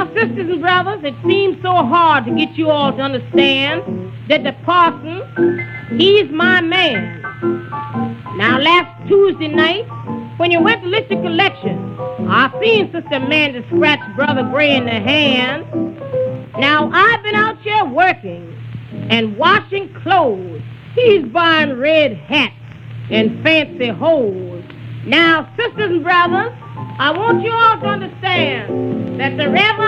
sisters and brothers, it seems so hard to get you all to understand that the parson, he's my man. Now, last Tuesday night, when you went to list your collection, I seen Sister Amanda scratch Brother Gray in the hand. Now, I've been out here working and washing clothes. He's buying red hats and fancy hose. Now, sisters and brothers, I want you all to understand that the Reverend